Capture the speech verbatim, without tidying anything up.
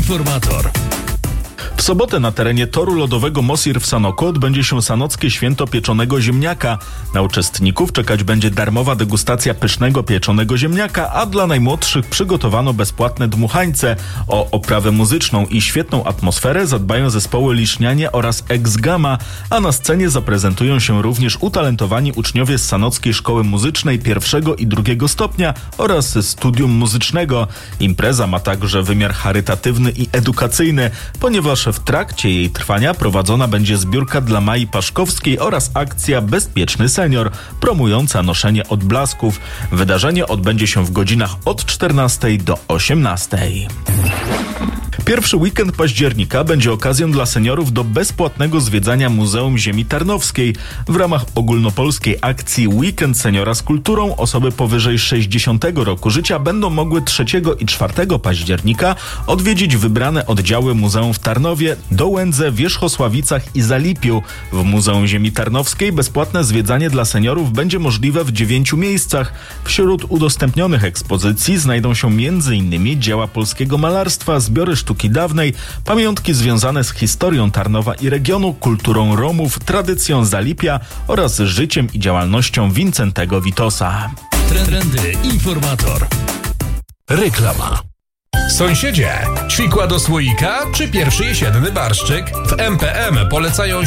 Informator. W sobotę na terenie toru lodowego Mosir w Sanoku odbędzie się sanockie święto pieczonego ziemniaka. Na uczestników czekać będzie darmowa degustacja pysznego pieczonego ziemniaka, a dla najmłodszych przygotowano bezpłatne dmuchańce. O oprawę muzyczną i świetną atmosferę zadbają zespoły Lisznianie oraz Ex Gamma, a na scenie zaprezentują się również utalentowani uczniowie z Sanockiej Szkoły Muzycznej pierwszego i drugiego stopnia oraz Studium Muzycznego. Impreza ma także wymiar charytatywny i edukacyjny, ponieważ w trakcie jej trwania prowadzona będzie zbiórka dla Mai Paszkowskiej oraz akcja Bezpieczny Senior, promująca noszenie odblasków. Wydarzenie odbędzie się w godzinach od czternastej do osiemnastej. Pierwszy weekend października będzie okazją dla seniorów do bezpłatnego zwiedzania Muzeum Ziemi Tarnowskiej. W ramach ogólnopolskiej akcji Weekend Seniora z Kulturą osoby powyżej sześćdziesiątego roku życia będą mogły trzeciego i czwartego października odwiedzić wybrane oddziały muzeum w Tarnowie, Dołędze, Wierzchosławicach i Zalipiu. W Muzeum Ziemi Tarnowskiej bezpłatne zwiedzanie dla seniorów będzie możliwe w dziewięciu miejscach. Wśród udostępnionych ekspozycji znajdą się między innymi dzieła polskiego malarstwa, zbiory sztuki dawnej, pamiątki związane z historią Tarnowa i regionu, kulturą Romów, tradycją Zalipia oraz życiem i działalnością Wincentego Witosa. Trendy Informator. Reklama. Sąsiedzie, ćwikła do słoika czy pierwszy jesienny barszczyk? W M P M polecają